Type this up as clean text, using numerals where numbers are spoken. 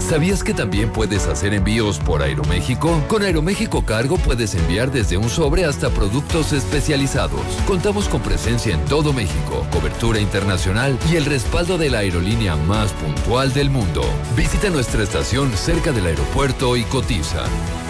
¿Sabías que también puedes hacer envíos por Aeroméxico? Con Aeroméxico Cargo puedes enviar desde un sobre hasta productos especializados. Contamos con presencia en todo México, cobertura internacional y el respaldo de la aerolínea más puntual del mundo. Visita nuestra estación cerca del aeropuerto y cotiza.